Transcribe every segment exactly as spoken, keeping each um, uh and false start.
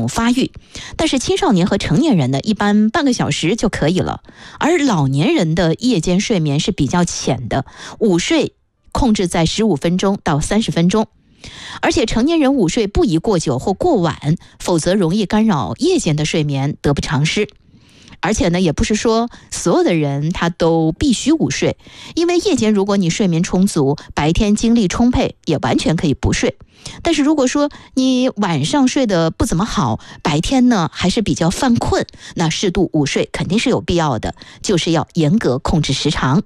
发育。但是青少年和成年人呢，一般半个小时就可以了。而老年人的夜间睡眠是比较浅的，午睡控制在十五分钟到三十分钟。而且成年人午睡不宜过久或过晚，否则容易干扰夜间的睡眠，得不偿失。而且呢，也不是说所有的人他都必须午睡，因为夜间如果你睡眠充足，白天精力充沛，也完全可以不睡。但是如果说你晚上睡得不怎么好，白天呢还是比较犯困，那适度午睡肯定是有必要的，就是要严格控制时长。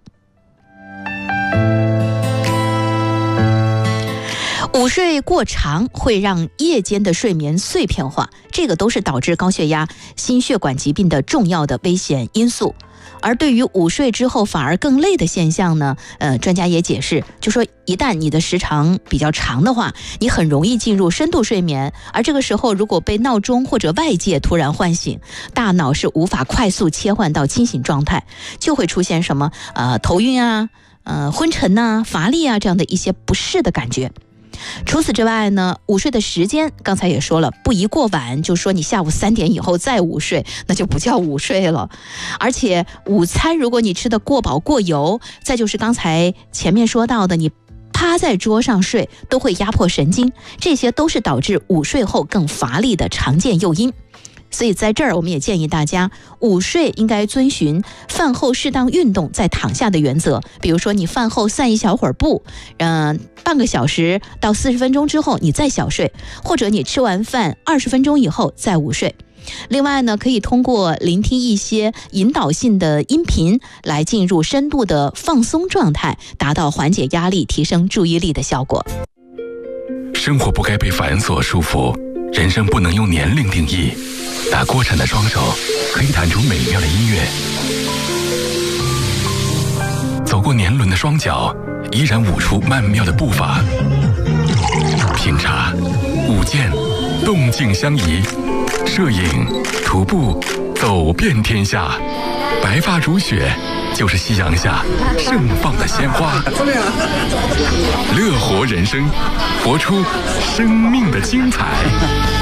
午睡过长会让夜间的睡眠碎片化，这个都是导致高血压、心血管疾病的重要的危险因素。而对于午睡之后反而更累的现象呢，呃，专家也解释，就说一旦你的时长比较长的话，你很容易进入深度睡眠，而这个时候如果被闹钟或者外界突然唤醒，大脑是无法快速切换到清醒状态，就会出现什么呃头晕啊、呃昏沉啊、乏力啊这样的一些不适的感觉。除此之外呢，午睡的时间刚才也说了，不宜过晚，就说你下午三点以后再午睡，那就不叫午睡了。而且午餐如果你吃的过饱过油，再就是刚才前面说到的，你趴在桌上睡都会压迫神经，这些都是导致午睡后更乏力的常见诱因。所以在这儿我们也建议大家，午睡应该遵循饭后适当运动再躺下的原则。比如说你饭后散一小会儿步，嗯、呃，半个小时到四十分钟之后你再小睡，或者你吃完饭二十分钟以后再午睡。另外呢，可以通过聆听一些引导性的音频来进入深度的放松状态，达到缓解压力、提升注意力的效果。 生活不该被繁琐束缚，人生不能用年龄定义。打锅铲的双手可以弹出美妙的音乐，走过年轮的双脚依然舞出曼妙的步伐。品茶、舞剑，动静相宜；摄影、徒步，走遍天下。白发如雪，就是夕阳下盛放的鲜花。乐活人生，活出生命的精彩。